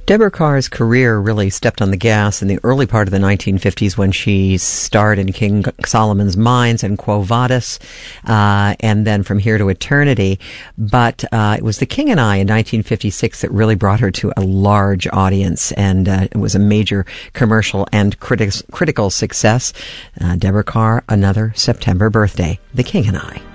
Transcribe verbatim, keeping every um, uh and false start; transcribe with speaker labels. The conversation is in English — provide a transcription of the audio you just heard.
Speaker 1: Deborah Kerr's career really stepped on the gas in the early part of the nineteen fifties when she starred in King Solomon's Mines and Quo Vadis, uh, and then From Here to Eternity. But uh, it was The King and I in nineteen fifty-six that really brought her to a large audience, and uh, it was a major commercial and criti- critical success. Uh, Deborah Kerr, another September birthday, The King and I.